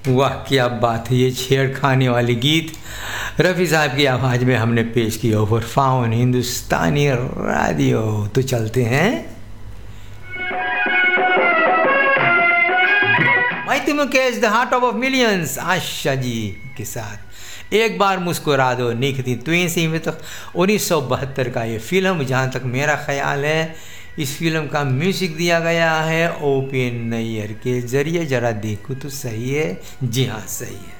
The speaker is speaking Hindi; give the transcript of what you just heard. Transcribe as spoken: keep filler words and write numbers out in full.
वाह क्या बात है, ये छेड़खानी वाली गीत रफ़ी साहब की आवाज़ में हमने पेश किया ओवर फाउन हिंदुस्तानी रेडियो। तो चलते हैं mighty Mukesh the heart of millions Asha ji के साथ एक बार मुस्कुरा दो निखती तुसी में। तो उन्नीस सौ बहत्तर का ये फिल्म, जहाँ तक मेरा ख्याल है इस फिल्म का म्यूज़िक दिया गया है ओ पी नैयर के ज़रिए। ज़रा देखो तो सही है, जी हाँ सही है।